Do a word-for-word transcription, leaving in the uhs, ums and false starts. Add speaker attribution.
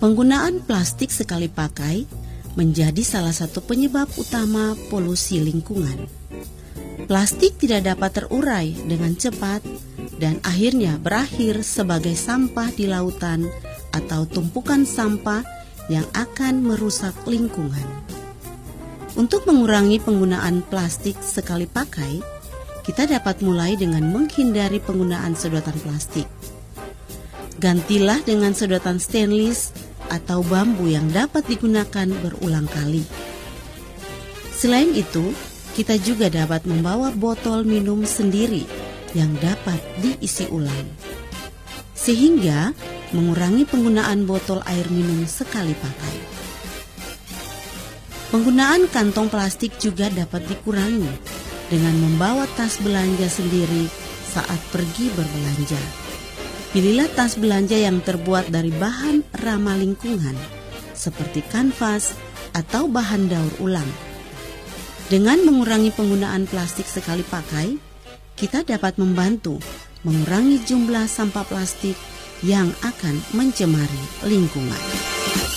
Speaker 1: Penggunaan plastik sekali pakai menjadi salah satu penyebab utama polusi lingkungan. Plastik tidak dapat terurai dengan cepat dan akhirnya berakhir sebagai sampah di lautan atau tumpukan sampah yang akan merusak lingkungan. Untuk mengurangi penggunaan plastik sekali pakai, kita dapat mulai dengan menghindari penggunaan sedotan plastik. Gantilah dengan sedotan stainless atau bambu yang dapat digunakan berulang kali. Selain itu, kita juga dapat membawa botol minum sendiri yang dapat diisi ulang, sehingga mengurangi penggunaan botol air minum sekali pakai. Penggunaan kantong plastik juga dapat dikurangi dengan membawa tas belanja sendiri saat pergi berbelanja. Pilihlah tas belanja yang terbuat dari bahan ramah lingkungan, seperti kanvas atau bahan daur ulang. Dengan mengurangi penggunaan plastik sekali pakai, kita dapat membantu mengurangi jumlah sampah plastik yang akan mencemari lingkungan.